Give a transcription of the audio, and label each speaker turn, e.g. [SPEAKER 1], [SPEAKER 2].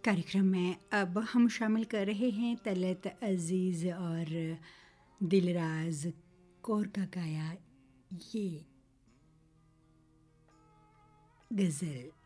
[SPEAKER 1] कार्यक्रम में अब हम शामिल कर रहे हैं तलत अज़ीज़ और दिलराज कौर का गाया ये गज़ल।